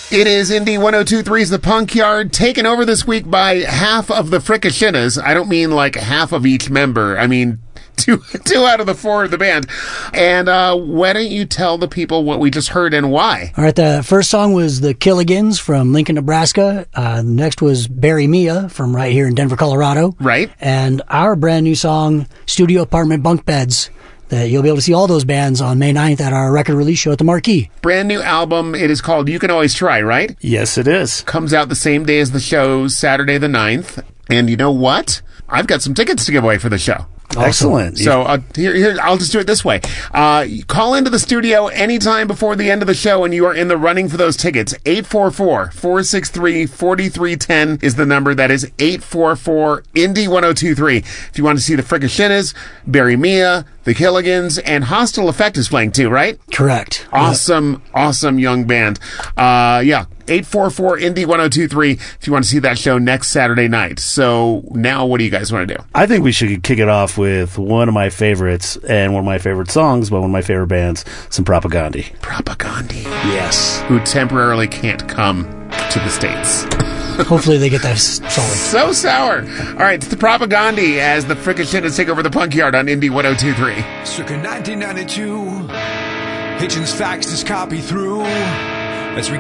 It is Indie 102.3's The Punk Yard, taken over this week by half of the Fricashinas. I don't mean like half of each member. I mean two out of the four of the band. And why don't you tell the people what we just heard and why? All right, the first song was the Killigans from Lincoln, Nebraska. Next was Bury Mia from right here in Denver, Colorado. Right. And our brand new song, Studio Apartment Bunk Beds. That you'll be able to see all those bands on May 9th at our record release show at the Marquee. Brand new album. It is called You Can Always Try, right? Yes, it is. Comes out the same day as the show, Saturday the 9th. And you know what? I've got some tickets to give away for the show. Excellent. So here, I'll just do it this way. Call into the studio anytime before the end of the show and you are in the running for those tickets. 844-463-4310 is the number. That is 844-INDIE-1023. If you want to see the Fricashinas, Bury Mia, the Killigans, and Hostile Effect is playing too, right? Correct. Awesome young band. 844-INDIE-1023 if you want to see that show next Saturday night. So now what do you guys want to do? I think we should kick it off with one of my favorites and one of my favorite songs by one of my favorite bands, some Propagandhi. Propagandhi. Yes. Who temporarily can't come to the States. Hopefully they get that solid. So sour. All right, it's the Propagandhi as the Fricashinas take over the Punk Yard on Indie 102.3. Circa 1992, Hitchens faxed his copy through. Let's